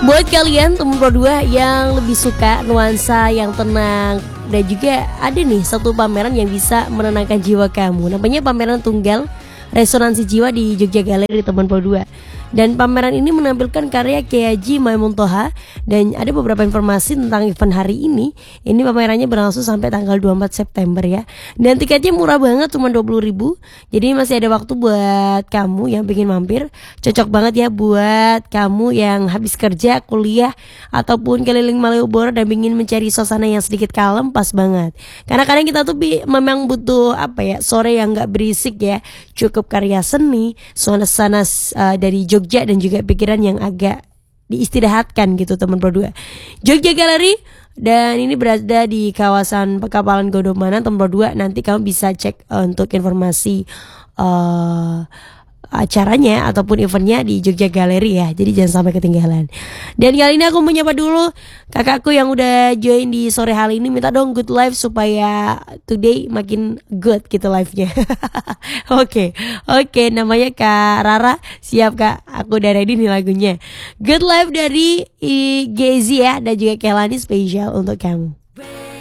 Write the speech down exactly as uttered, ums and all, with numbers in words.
Buat kalian teman Pro dua yang lebih suka nuansa yang tenang, dan juga ada nih satu pameran yang bisa menenangkan jiwa kamu. Namanya pameran tunggal resonansi jiwa di Jogja Gallery teman Pro dua. Dan pameran ini menampilkan karya Kiai Haji Maimun Thoha. Dan ada beberapa informasi tentang event hari ini. Ini pamerannya berlangsung sampai tanggal dua puluh empat September ya. Dan tiketnya murah banget, cuma dua puluh ribu. Jadi masih ada waktu buat kamu yang pengen mampir. Cocok banget ya buat kamu yang habis kerja, kuliah, ataupun keliling Malioboro dan ingin mencari suasana yang sedikit kalem. Pas banget. Karena kadang kita tuh memang butuh apa ya, sore yang gak berisik ya. Cukup karya seni, suasana uh, dari Jogja Jogja dan juga pikiran yang agak diistirahatkan gitu teman Pro dua. Jogja Gallery, dan ini berada di kawasan Pekapalan Gondomana teman Pro dua. Nanti kamu bisa cek uh, untuk informasi uh, acaranya ataupun eventnya di Jogja Gallery ya. Jadi jangan sampai ketinggalan. Dan kali ini aku menyapa dulu kakakku yang udah join di sore hari ini. Minta dong good live supaya today makin good gitu live-nya. Oke, oke, namanya Kak Rara. Siap Kak, aku udah ready nih lagunya. Good live dari Gezi ya, dan juga Kelani spesial untuk kamu.